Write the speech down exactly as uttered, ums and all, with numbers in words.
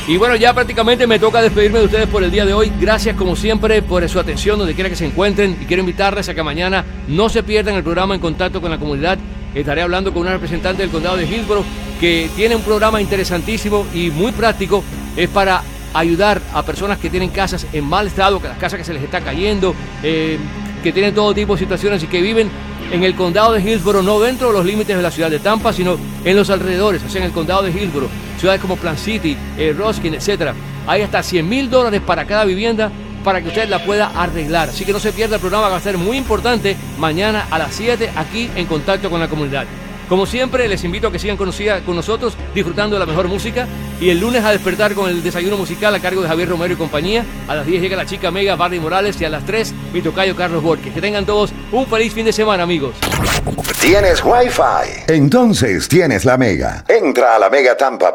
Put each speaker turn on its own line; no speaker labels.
Y bueno, ya prácticamente me toca despedirme de ustedes por el día de hoy. Gracias como siempre por su atención donde quiera que se encuentren. Y quiero invitarles a que mañana no se pierdan el programa En Contacto con la Comunidad. Estaré hablando con una representante del condado de Hillsborough que tiene un programa interesantísimo y muy práctico. Es para ayudar a personas que tienen casas en mal estado, que las casas que se les está cayendo, eh, que tienen todo tipo de situaciones y que viven en el condado de Hillsborough, no dentro de los límites de la ciudad de Tampa, sino en los alrededores, o sea, en el condado de Hillsborough, ciudades como Plant City, eh, Ruskin, etcétera. Hay hasta cien mil dólares para cada vivienda para que usted la pueda arreglar. Así que no se pierda el programa, va a ser muy importante mañana a las siete aquí en Contacto con la Comunidad. Como siempre, les invito a que sigan con, con nosotros disfrutando de la mejor música y el lunes a despertar con el desayuno musical a cargo de Javier Romero y compañía. A las diez llega la chica Mega, Barney Morales, y a las tres mi tocayo Carlos Borges. Que tengan todos un feliz fin de semana, amigos.
¿Tienes Wi-Fi? Entonces tienes la Mega. Entra a la mega tampa